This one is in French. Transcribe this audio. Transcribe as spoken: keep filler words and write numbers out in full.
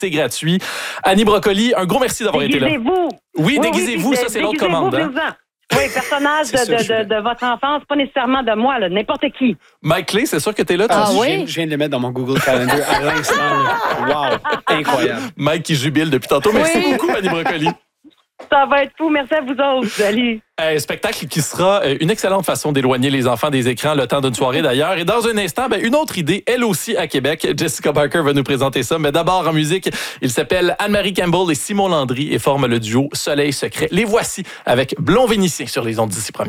C'est gratuit. Annie Brocoli, un gros merci d'avoir été là. Déguisez-vous. Oui, déguisez-vous, oui, ça, c'est l'autre déguisez-vous, commande. Hein? Vincent. Oui, personnage de, ça, de, je de, de votre enfance, pas nécessairement de moi, là, n'importe qui. Mike Clay, c'est sûr que t'es là. Ah, tu- oui? Je viens, je viens de le mettre dans mon Google Calendar à l'instant. là. Wow, incroyable. Mike qui jubile depuis tantôt. Merci Oui. beaucoup, Annie Brocoli. Ça va être fou. Merci à vous autres. Salut. Un spectacle qui sera une excellente façon d'éloigner les enfants des écrans le temps d'une soirée d'ailleurs. Et dans un instant, ben, une autre idée, elle aussi à Québec. Jessica Barker va nous présenter ça. Mais d'abord en musique, il s'appelle Anne-Marie Campbell et Simon Landry et forment le duo Soleil Secret. Les voici avec Blond Vénitien sur les ondes d'ici première.